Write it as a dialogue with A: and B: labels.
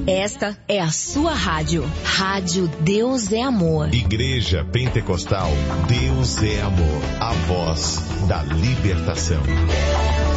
A: Esta é a sua rádio. Rádio Deus é Amor.
B: Igreja Pentecostal Deus é Amor. A voz da libertação.